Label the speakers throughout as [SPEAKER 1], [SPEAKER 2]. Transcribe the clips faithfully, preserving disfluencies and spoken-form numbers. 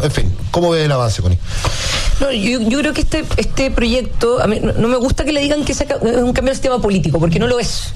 [SPEAKER 1] en fin, ¿cómo ve el avance, Connie?
[SPEAKER 2] No, yo, yo creo que este este proyecto, a mí no me gusta que le digan que es un cambio del sistema político, porque no lo es.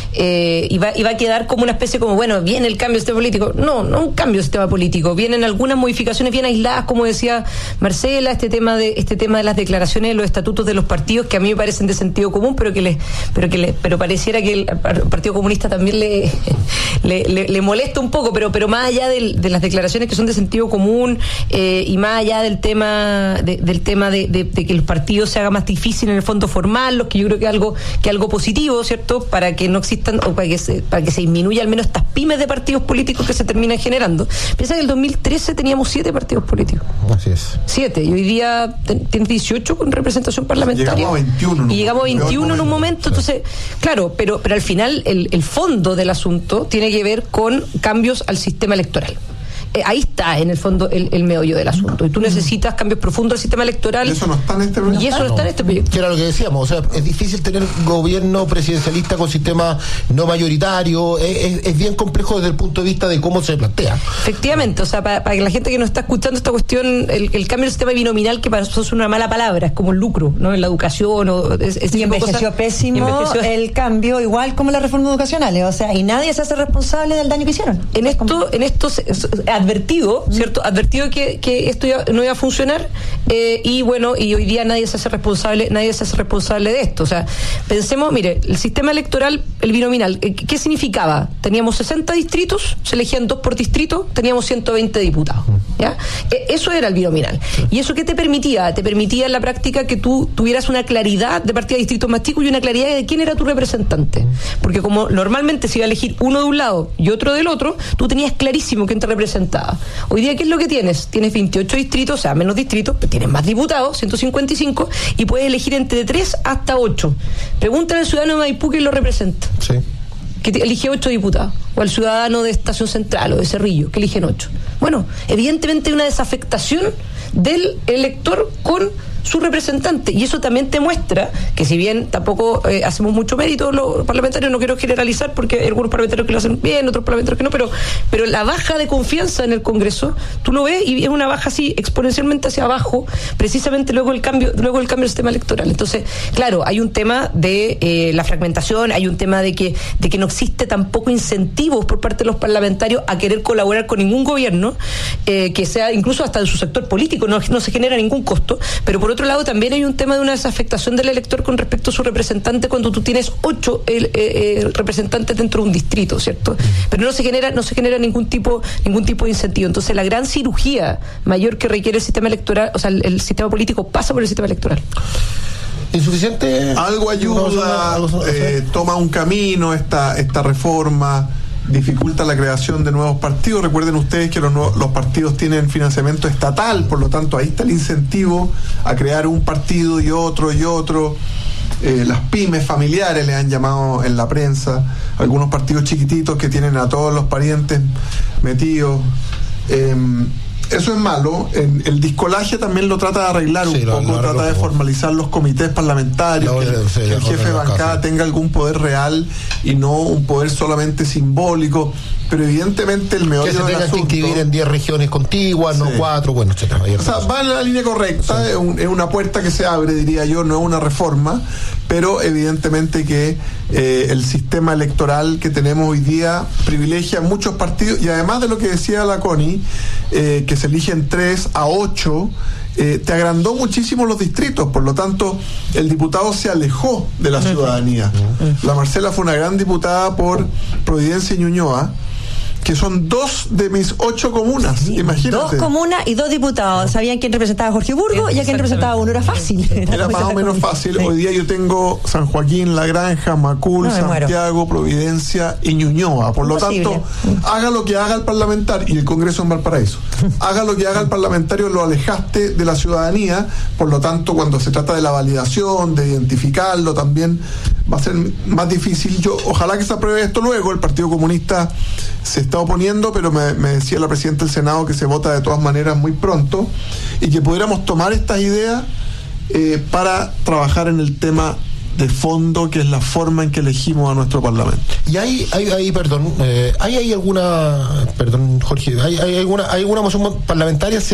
[SPEAKER 2] Eh, y, va, y va a quedar como una especie como, bueno, viene el cambio del sistema político. No, no un cambio del sistema político. Vienen algunas modificaciones bien aisladas, como decía Marcela, este tema de este tema de las declaraciones de los estatutos de los partidos, que a mí me parecen de sentido común, pero que les, pero que les, pero pareciera que el Partido Comunista también le, le, le, le molesta un poco, pero, pero más allá de, de las declaraciones que son de sentido común, eh, y más allá del tema de, del tema de, de, de que los partidos se haga más difícil en el fondo formarlos, que yo creo que es algo, que algo positivo, ¿cierto? Para que no existan, o para que se, para que se disminuya al menos estas pymes de partidos políticos que se terminan generando. Piensa que en el dos mil trece teníamos siete partidos políticos.
[SPEAKER 1] Así es.
[SPEAKER 2] Siete, y hoy día ten, tienes dieciocho con representación parlamentaria.
[SPEAKER 3] Llegamos a veintiuno.
[SPEAKER 2] Y llegamos a veintiuno en un momento, entonces, claro, pero, pero al final el, el fondo del asunto tiene que ver con cambios al sistema electoral. Eh, ahí está, en el fondo, el, el meollo del asunto. Y tú necesitas cambios profundos al sistema electoral.
[SPEAKER 3] Y eso no está en este proyecto.
[SPEAKER 2] Y eso no está en este proyecto.
[SPEAKER 1] Que era lo que decíamos, o sea, es difícil tener gobierno presidencialista con sistema no mayoritario, es, es, es bien complejo desde el punto de vista de cómo se plantea.
[SPEAKER 2] Efectivamente, o sea, para, para que la gente que no está escuchando esta cuestión, el, el cambio del sistema binominal, que para nosotros es una mala palabra, es como el lucro, ¿no? En la educación, o es, es
[SPEAKER 4] y envejeció cosas, pésimo y envejeció el cambio, igual como las reformas educacionales, o sea, y nadie se hace responsable del daño que hicieron.
[SPEAKER 2] En esto, en esto se, advertido, ¿cierto? Advertido que, que esto ya no iba a funcionar, eh, y bueno, y hoy día nadie se hace responsable, nadie se hace responsable de esto. O sea, pensemos, mire, el sistema electoral, el binominal, ¿qué significaba? Teníamos sesenta distritos, se elegían dos por distrito, teníamos ciento veinte diputados, ¿ya? Eso era el binominal. ¿Y eso qué te permitía? Te permitía en la práctica que tú tuvieras una claridad de partida de distritos más chicos y una claridad de quién era tu representante. Porque como normalmente se iba a elegir uno de un lado y otro del otro, tú tenías clarísimo quién te representaba. Hoy día, ¿qué es lo que tienes? Tienes veintiocho distritos, o sea, menos distritos, pero tienes más diputados, ciento cincuenta y cinco, y puedes elegir entre tres hasta ocho. Pregúntale al ciudadano de Maipú quién lo representa.
[SPEAKER 1] Sí.
[SPEAKER 2] Que elige ocho diputados, o al ciudadano de Estación Central o de Cerrillo, que eligen ocho. Bueno, evidentemente hay una desafectación del elector con su representante, y eso también te muestra que, si bien tampoco eh, hacemos mucho mérito los parlamentarios, no quiero generalizar porque hay algunos parlamentarios que lo hacen bien, otros parlamentarios que no, pero pero la baja de confianza en el Congreso, tú lo ves y es una baja así exponencialmente hacia abajo, precisamente luego el cambio luego el cambio del sistema electoral. Entonces, claro, hay un tema de eh, la fragmentación, hay un tema de que de que no existe tampoco incentivos por parte de los parlamentarios a querer colaborar con ningún gobierno, eh, que sea incluso hasta en su sector político, no, no se genera ningún costo, pero por otro lado también hay un tema de una desafectación del elector con respecto a su representante cuando tú tienes ocho eh, eh, representantes dentro de un distrito, ¿cierto? Pero no se genera no se genera ningún tipo ningún tipo de incentivo. Entonces, la gran cirugía mayor que requiere el sistema electoral, o sea, el, el sistema político pasa por el sistema electoral.
[SPEAKER 1] ¿Insuficiente?
[SPEAKER 3] Algo ayuda, eh, toma un camino esta esta reforma, dificulta la creación de nuevos partidos. Recuerden ustedes que los, nuevos, los partidos tienen financiamiento estatal, por lo tanto ahí está el incentivo a crear un partido y otro y otro. Eh, las pymes familiares le han llamado en la prensa, algunos partidos chiquititos que tienen a todos los parientes metidos. Eh, Eso es malo. En el discolaje también lo trata de arreglar sí, un lo, poco, lo trata de formalizar los comités parlamentarios, lo, que, sí, que el jefe de bancada tenga algún poder real y no un poder solamente simbólico. Pero evidentemente el meollo
[SPEAKER 1] que se
[SPEAKER 3] del
[SPEAKER 1] tenga
[SPEAKER 3] asunto,
[SPEAKER 1] que inscribir en diez regiones contiguas, sí. no cuatro, bueno, etcétera.
[SPEAKER 3] O sea, va en la línea correcta, sí. es, un, es una puerta que se abre, diría yo, no es una reforma, pero evidentemente que eh, el sistema electoral que tenemos hoy día privilegia muchos partidos, y además de lo que decía la Connie, eh, que se eligen tres a ocho, eh, te agrandó muchísimo los distritos, por lo tanto el diputado se alejó de la ciudadanía. La Marcela fue una gran diputada por Providencia y Ñuñoa, que son dos de mis ocho comunas, sí, imagínate.
[SPEAKER 4] Dos comunas y dos diputados. Sabían quién representaba a Jorge Burgo y a quién representaba a uno. Era fácil.
[SPEAKER 3] Era, era más o menos fácil. Sí. Hoy día yo tengo San Joaquín, La Granja, Macul, no, Santiago, muero. Providencia y Ñuñoa. Por lo Imposible. tanto, haga lo que haga el parlamentario, y el Congreso en Valparaíso, haga lo que haga el parlamentario, lo alejaste de la ciudadanía. Por lo tanto, cuando se trata de la validación, de identificarlo, también va a ser más difícil. Yo, ojalá que se apruebe esto luego. El Partido Comunista se está oponiendo, pero me, me decía la presidenta del Senado que se vota de todas maneras muy pronto, y que pudiéramos tomar estas ideas eh, para trabajar en el tema de fondo, que es la forma en que elegimos a nuestro Parlamento.
[SPEAKER 1] Y hay, hay, hay perdón, eh, hay, hay alguna, perdón, Jorge, hay, hay alguna, hay alguna moción parlamentaria